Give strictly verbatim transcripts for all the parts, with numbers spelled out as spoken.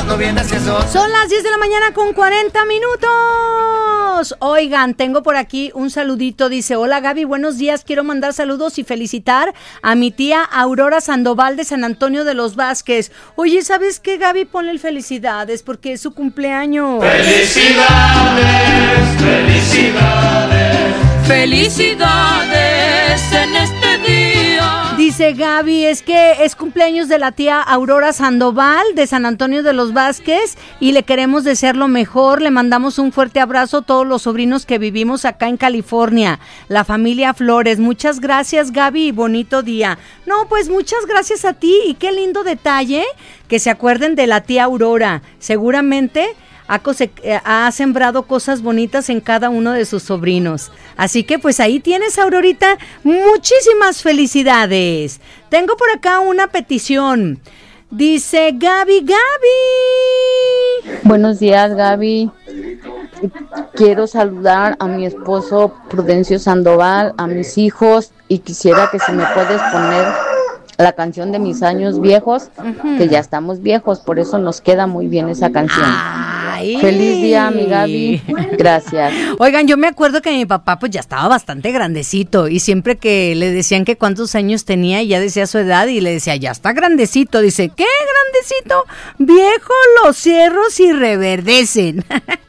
cuando vienes eso. Son las diez de la mañana con cuarenta minutos. Oigan, tengo por aquí un saludito. Dice, hola Gaby, buenos días. Quiero mandar saludos y felicitar a mi tía Aurora Sandoval de San Antonio de los Vázquez. Oye, ¿sabes qué, Gaby? Ponle el felicidades porque es su cumpleaños. Felicidades, felicidades, felicidades en este día. Dice Gaby, es que es cumpleaños de la tía Aurora Sandoval de San Antonio de los Vázquez y le queremos desear lo mejor. Le mandamos un fuerte abrazo a todos los sobrinos que vivimos acá en California, la familia Flores. Muchas gracias, Gaby, y bonito día. No, pues muchas gracias a ti y qué lindo detalle que se acuerden de la tía Aurora. Seguramente Ha, cose- ha sembrado cosas bonitas en cada uno de sus sobrinos. Así que pues ahí tienes, Aurorita, muchísimas felicidades. Tengo por acá una petición. Dice Gaby, Gaby. Buenos días, Gaby. Quiero saludar a mi esposo Prudencio Sandoval, a mis hijos, y quisiera que si me puedes poner la canción de Mis Años Viejos, uh-huh. que ya estamos viejos, por eso nos queda muy bien esa canción. Ay. Feliz día, mi Gaby. Gracias. Oigan, yo me acuerdo que mi papá pues ya estaba bastante grandecito y siempre que le decían que cuántos años tenía y ya decía su edad y le decía, ya está grandecito. Dice, ¿qué grandecito? Viejo, los cierros y reverdecen.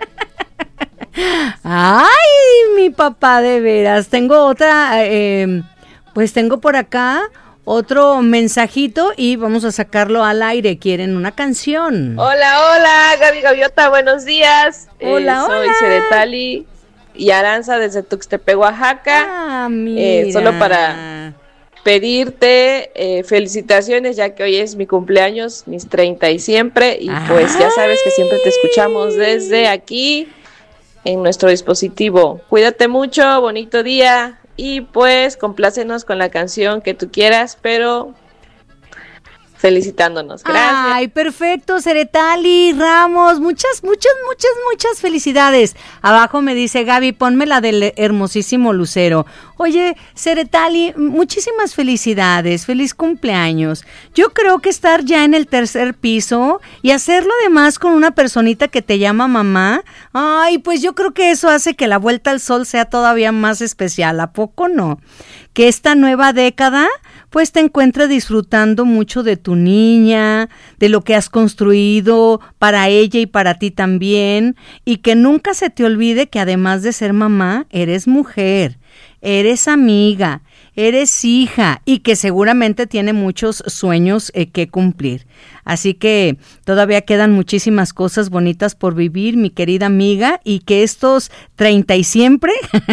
Ay, mi papá, de veras. Tengo otra, eh, pues tengo por acá otro mensajito y vamos a sacarlo al aire. ¿Quieren una canción? Hola, hola, Gaby Gaviota, buenos días. Hola, eh, hola. Soy Ceretali y Aranza desde Tuxtepec, Oaxaca. Ah, mira. Eh, solo para pedirte eh, felicitaciones, ya que hoy es mi cumpleaños, mis treinta y siempre, y pues Ay. ya sabes que siempre te escuchamos desde aquí en nuestro dispositivo. Cuídate mucho, bonito día. Y pues complácenos con la canción que tú quieras, pero felicitándonos. Gracias. Ay, perfecto, Ceretali Ramos. Muchas, muchas, muchas, muchas felicidades. Abajo me dice Gaby, ponme la del hermosísimo Lucero. Oye, Ceretali, muchísimas felicidades. Feliz cumpleaños. Yo creo que estar ya en el tercer piso y hacerlo además con una personita que te llama mamá. Ay, pues yo creo que eso hace que la vuelta al sol sea todavía más especial. ¿A poco no? Que esta nueva década pues te encuentres disfrutando mucho de tu niña, de lo que has construido para ella y para ti también, y que nunca se te olvide que además de ser mamá, eres mujer, eres amiga, eres hija y que seguramente tiene muchos sueños eh, que cumplir. Así que todavía quedan muchísimas cosas bonitas por vivir, mi querida amiga, y que estos treinta y siempre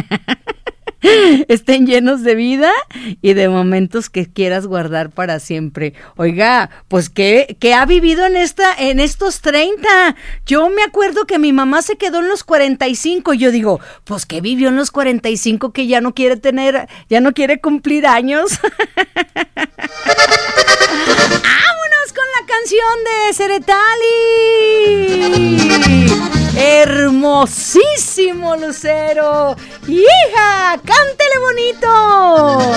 estén llenos de vida y de momentos que quieras guardar para siempre. Oiga, pues ¿qué, qué ha vivido en esta, en estos treinta? Yo me acuerdo que mi mamá se quedó en los cuarenta y cinco y yo digo, pues ¿qué vivió en los cuarenta y cinco que ya no quiere tener, ya no quiere cumplir años? ¡Vámonos con la canción de Ceretali! Hermosísimo Lucero. ¡Hija! ¡Cántele bonito!